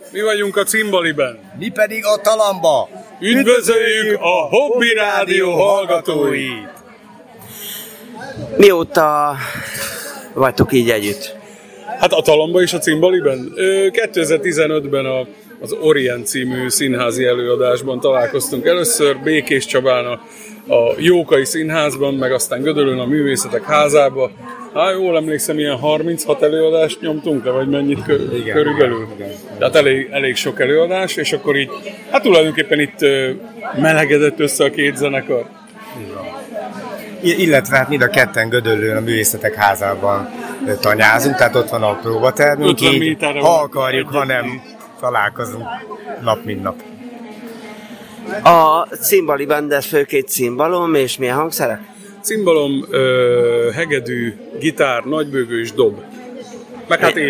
Mi vagyunk a Cimbaliben. Mi pedig a Talamba. Üdvözöljük a Hobby Rádió hallgatóit! Mióta vagytok így együtt? Hát a Talamba és a Cimbaliben. 2015-ben az Orient című színházi előadásban találkoztunk először, Békés Csabán a Jókai Színházban, meg aztán Gödöllőn a Művészetek Házába. Jól emlékszem, ilyen 36 előadást nyomtunk le, vagy mennyit körülbelül. Tehát elég sok előadás, és akkor így, hát tulajdonképpen itt melegedett össze a két zenekar. Illetve hát mind a ketten Gödöllőn a Művészetek Házában tanyázunk, tehát ott van a próbatermünk, így ha akarjuk, ha nem, találkozunk nap mint nap. A Cimbaliban, de főként cimbalom, és milyen hangszerek? Cimbalom, hegedű, gitár, nagybőgő és dob. Meg hát